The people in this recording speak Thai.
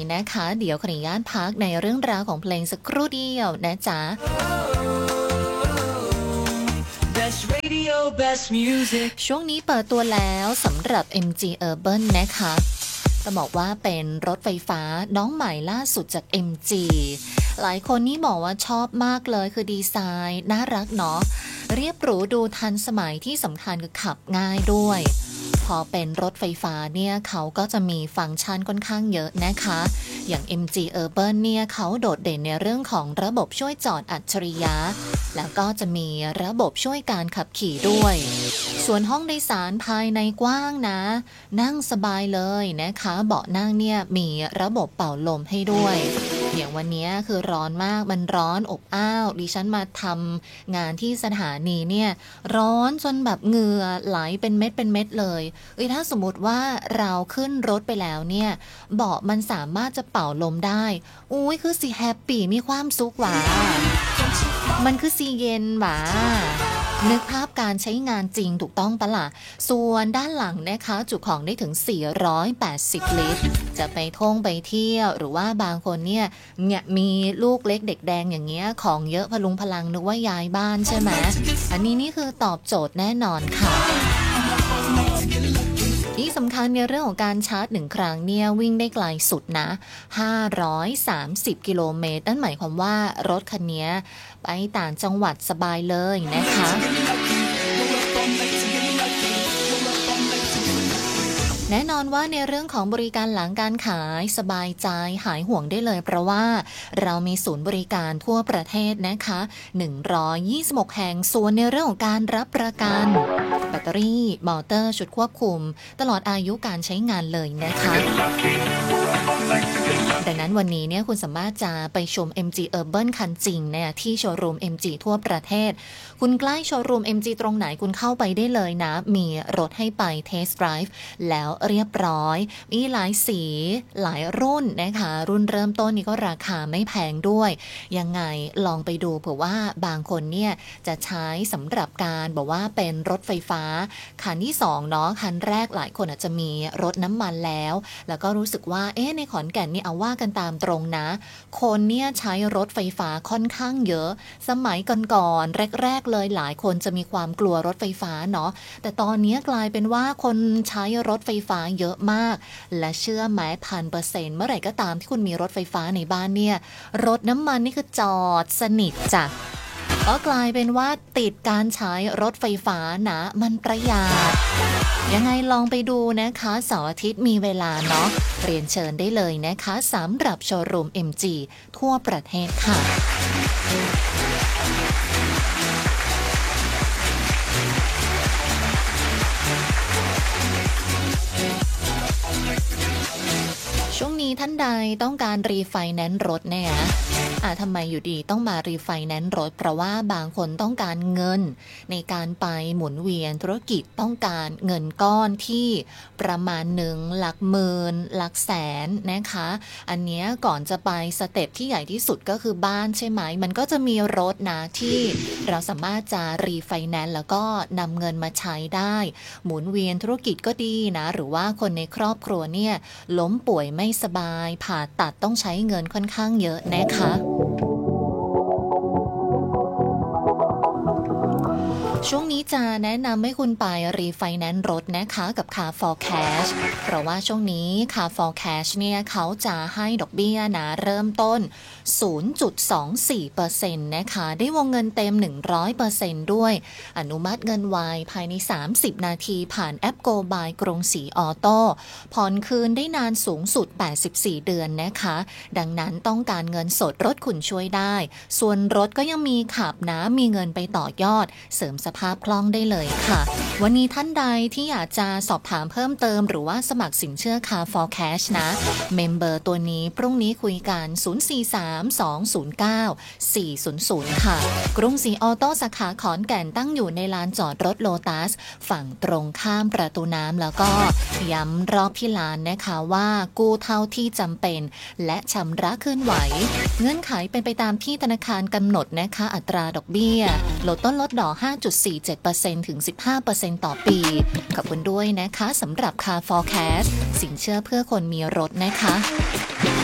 นะคะเดี๋ยวขออนุญาตพักในเรื่องราวของเพลงสักครู่เดียวนะจ๊ะช่วงนี้เปิดตัวแล้วสำหรับ MG Urban นะคะต้องบอกว่าเป็นรถไฟฟ้าน้องใหม่ล่าสุดจาก MG หลายคนนี่บอกว่าชอบมากเลยคือดีไซน์น่ารักเนาะเรียบหรูดูทันสมัยที่สำคัญคือขับง่ายด้วยพอเป็นรถไฟฟ้าเนี่ยเขาก็จะมีฟังก์ชันค่อนข้างเยอะนะคะอย่าง MG Urban เนี่ยเขาโดดเด่นในเรื่องของระบบช่วยจอดอัจฉริยะแล้วก็จะมีระบบช่วยการขับขี่ด้วยส่วนห้องโดยสารภายในกว้างนะนั่งสบายเลยนะคะเบาะนั่งเนี่ยมีระบบเป่าลมให้ด้วยอย่างวันนี้คือร้อนมากมันร้อนอบอ้าวดิฉันมาทำงานที่สถานีเนี่ยร้อนจนแบบเหงื่อไหลเป็นเม็ดเลยถ้าสมมติว่าเราขึ้นรถไปแล้วเนี่ยเบาะมันสามารถจะเป่าลมได้อุ้ยคือสิแฮปปี้มีความสุขหวามันคือซีเย็นหวานึกภาพการใช้งานจริงถูกต้องปะล่ะส่วนด้านหลังนะคะจุของได้ถึง480ลิตรจะไปไปเที่ยวหรือว่าบางคนเนี่ยมีลูกเล็กเด็กแดงอย่างเงี้ยของเยอะพลุงพลังนึกว่าย้ายบ้านใช่ไหมอันนี้นี่คือตอบโจทย์แน่นอนค่ะที่สำคัญในเรื่องของการชาร์จ1ครั้งเนี่ยวิ่งได้ไกลสุดนะ530กิโลเมตรนั่นหมายความว่ารถคันนี้ไปต่างจังหวัดสบายเลยนะคะแน่นอนว่าในเรื่องของบริการหลังการขายสบายใจหายห่วงได้เลยเพราะว่าเรามีศูนย์บริการทั่วประเทศนะคะ126แห่งส่วนในเรื่องของการรับประกันแบตเตอรี่มอเตอร์ชุดควบคุมตลอดอายุการใช้งานเลยนะคะดังนั้นวันนี้เนี่ยคุณสามารถจะไปชม MG Urban คันจริงเนี่ยที่โชว์รูม MG ทั่วประเทศคุณใกล้โชว์รูม MG ตรงไหนคุณเข้าไปได้เลยนะมีรถให้ไปเทสต์ไดรฟ์แล้วเรียบร้อยมีหลายสีหลายรุ่นนะคะรุ่นเริ่มต้นนี่ก็ราคาไม่แพงด้วยยังไงลองไปดูเผื่อว่าบางคนเนี่ยจะใช้สำหรับการบอกว่าเป็นรถไฟฟ้าคันที่2เนาะคันแรกหลายคนอาจจะมีรถน้ำมันแล้วก็รู้สึกว่าในขอนแก่นนี่เอาว่ากันตามตรงนะคนเนี่ยใช้รถไฟฟ้าค่อนข้างเยอะสมัยก่อนๆแรกๆเลยหลายคนจะมีความกลัวรถไฟฟ้าเนาะแต่ตอนนี้กลายเป็นว่าคนใช้รถไฟฟ้าเยอะมากและเชื่อไหม1,000%เมื่อไหร่ก็ตามที่คุณมีรถไฟฟ้าในบ้านเนี่ยรถน้ำมันนี่คือจอดสนิทจ้ะก็กลายเป็นว่าติดการใช้รถไฟฟ้านะมันประหยัดยังไงลองไปดูนะคะเสาร์อาทิตย์มีเวลาเนาะเรียนเชิญได้เลยนะคะสำหรับโชว์รูม MG ทั่วประเทศค่ะช่วงนี้ท่านใดต้องการรีไฟแนนซ์รถเนี่ยทำไมอยู่ดีต้องมารีไฟแนนซ์รถเพราะว่าบางคนต้องการเงินในการไปหมุนเวียนธุรกิจต้องการเงินก้อนที่ประมาณ1หลักหมื่นหลักแสนนะคะอันเนี้ยก่อนจะไปสเต็ปที่ใหญ่ที่สุดก็คือบ้านใช่ไหมมันก็จะมีรถนะที่เราสามารถจะรีไฟแนนซ์แล้วก็นำเงินมาใช้ได้หมุนเวียนธุรกิจก็ดีนะหรือว่าคนในครอบครัวเนี่ยล้มป่วยไม่สบายผ่าตัดต้องใช้เงินค่อนข้างเยอะนะคะช่วงนี้จะแนะนำให้คุณไปรีไฟแนนซ์รถนะคะกับ Car for Cash เพราะว่าช่วงนี้ Car for Cash เนี่ยเขาจะให้ดอกเบี้ยนะเริ่มต้น 0.24% นะคะได้วงเงินเต็ม 100% ด้วยอนุมัติเงินไวภายใน30นาทีผ่านแอป Go by กรุงศรีออโต้ผ่อนคืนได้นานสูงสุด84เดือนนะคะดังนั้นต้องการเงินสดรถคุณช่วยได้ส่วนรถก็ยังมีขับนะมีเงินไปต่อยอดเสริมสภาพคล่องได้เลยค่ะวันนี้ท่านใดที่อยากจะสอบถามเพิ่มเติมหรือว่าสมัครสินเชื่อ Car for Cash นะเมมเบอร์ตัวนี้พรุ่งนี้คุยกัน043-209-400ค่ะกรุงศรีออโต้สาขาขอนแก่นตั้งอยู่ในลานจอดรถโลตัสฝั่งตรงข้ามประตูน้ำแล้วก็ย้ำรอบที่ลานนะคะว่ากู้เท่าที่จำเป็นและชำระคืนไหวเงื่อนไขเป็นไปตามที่ธนาคารกำหนดนะคะอัตราดอกเบี้ยลดต้นลดดอก 5.47% ถึง 15% ต่อปีขอบคุณด้วยนะคะสำหรับ Car for Cash สินเชื่อเพื่อคนมีรถนะคะ